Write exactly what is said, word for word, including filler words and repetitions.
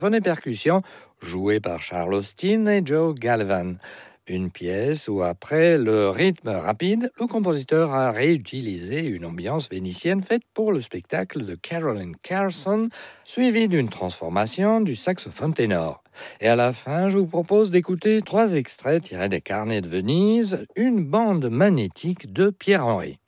saxophone et percussions, joué par Charles Austin et Joe Galvan. Une pièce où, après le rythme rapide, le compositeur a réutilisé une ambiance vénitienne faite pour le spectacle de Caroline Carson, suivie d'une transformation du saxophone ténor. Et à la fin, je vous propose d'écouter trois extraits tirés des Carnets de Venise, une bande magnétique de Pierre Henry.